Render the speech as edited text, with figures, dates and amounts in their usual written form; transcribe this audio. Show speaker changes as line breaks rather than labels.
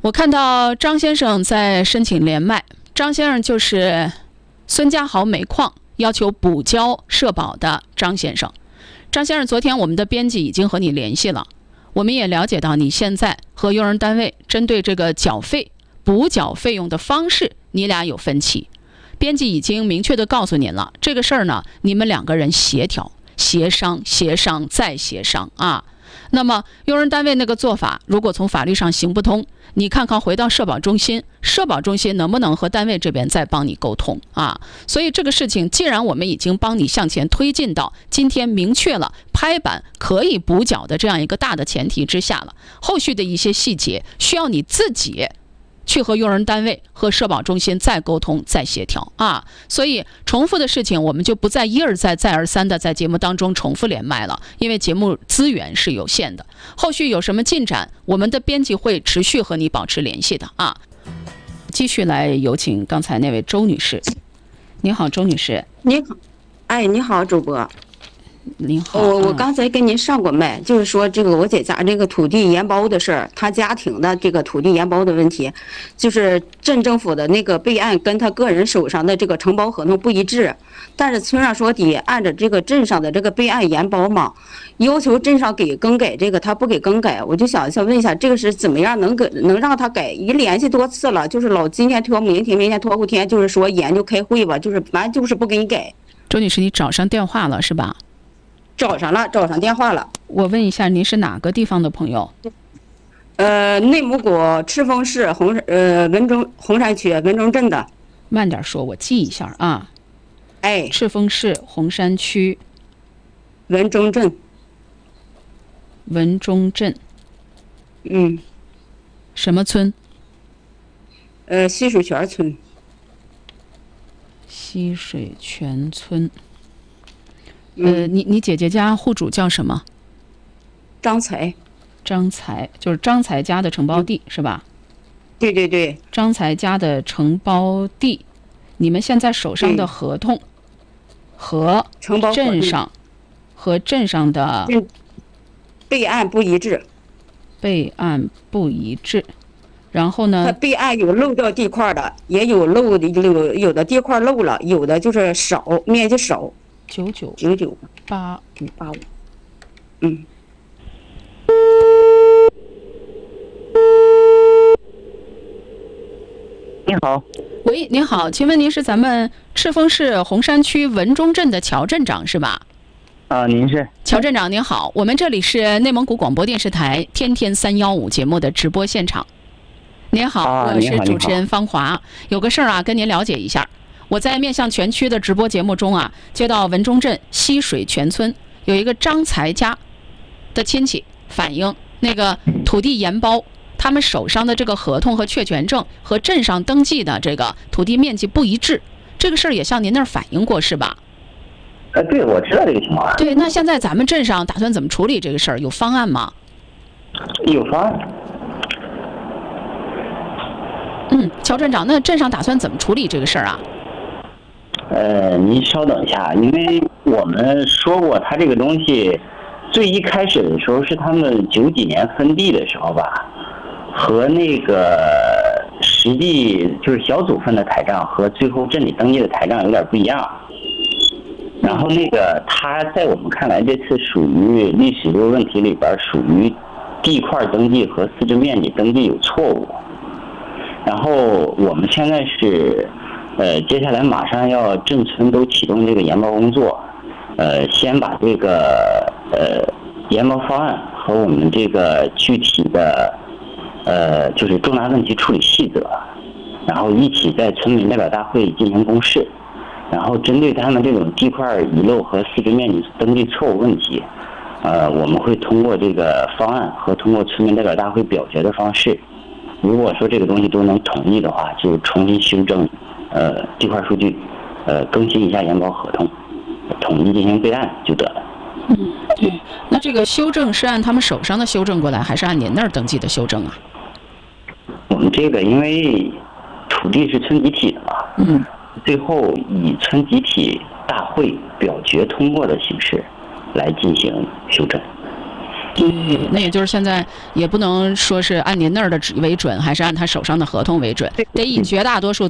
我看到张先生在申请连麦，张先生就是孙家豪煤矿要求补交社保的张先生。张先生，昨天我们的编辑已经和你联系了，我们也了解到你现在和用人单位针对这个补缴费用的方式，你俩有分歧。编辑已经明确地告诉您了，这个事儿呢，你们两个人协调、协商再协商啊。那么用人单位那个做法，如果从法律上行不通，你看看回到社保中心，社保中心能不能和单位这边再帮你沟通啊？所以这个事情，既然我们已经帮你向前推进到今天明确了拍板可以补缴的这样一个大的前提之下了，后续的一些细节需要你自己去和用人单位和社保中心再沟通再协调啊。所以重复的事情我们就不再一而再再而三的在节目当中重复连麦了，因为节目资源是有限的。后续有什么进展，我们的编辑会持续和你保持联系的啊。继续来有请刚才那位周女士。您好，周女士。
您好，你好，主播。
您好，
我刚才跟您上过麦，就是说这个我姐家这个土地延包的事儿，她家庭的这个土地延包的问题，就是镇政府的那个备案跟他个人手上的这个承包合同不一致，但是村上说得按照这个镇上的这个备案延包嘛，要求镇上给更改这个，他不给更改，我就想问一下，这个是怎么样能让他改？一联系多次了，就是老今天拖明天，明天拖后天，就是说研究开会吧，就是反正就是不给你改。
周女士，你找上电话了是吧？
找上电话了。
我问一下，您是哪个地方的朋友？
内蒙古赤峰市红山区文中镇的。
慢点说，我记一下啊。赤峰市红山区
文中镇。
什么村？
溪水泉村。
溪水泉村。你姐姐家户主叫什么？
张才，
就是张才家的承包地，是吧？
对对对。
张才家的承包地，你们现在手上的合同和镇上的
备案不一致。
然后呢？
它备案有漏掉地块的，也有漏的，有的地块漏了，有的就是少，面积少。9985。
你好。
喂，您好，请问您是咱们赤峰市红山区文中镇的乔镇长是吧？
您是？
乔镇长您好，我们这里是内蒙古广播电视台天天315节目的直播现场。您好，我是主持人方华，有个事儿啊，跟您了解一下。我在面向全区的直播节目中啊，接到文中镇溪水泉村有一个张才家的亲戚反映，那个土地延包，他们手上的这个合同和确权证和镇上登记的这个土地面积不一致，这个事儿也向您那儿反映过是吧？
对，我知道这个情况。
对，那现在咱们镇上打算怎么处理这个事儿？有方案吗？
有方案。
乔镇长，那镇上打算怎么处理这个事儿啊？
您稍等一下，因为我们说过，他这个东西最一开始的时候是他们90几年分地的时候吧，和那个实际就是小组分的台账和最后镇里登记的台账有点不一样。然后那个他在我们看来，这次属于历史这个问题里边属于地块登记和私置面积登记有错误。然后我们现在是。接下来马上要镇村都启动这个研报工作，先把这个研报方案和我们这个具体的就是重大问题处理细则，然后一起在村民代表大会进行公示，然后针对他们这种地块遗漏和私置面积登记错误问题，我们会通过这个方案和通过村民代表大会表决的方式，如果说这个东西都能同意的话，就重新修正。地块数据，更新一下研包合同，统一进行备案就得了。
对。那这个修正是按他们手上的修正过来，还是按您那儿登记的修正啊？
我们这个因为土地是村集体的嘛，最后以村集体大会表决通过的形式来进行修正。
对，那也就是现在也不能说是按您那儿的为准，还是按他手上的合同为准，得以绝大多数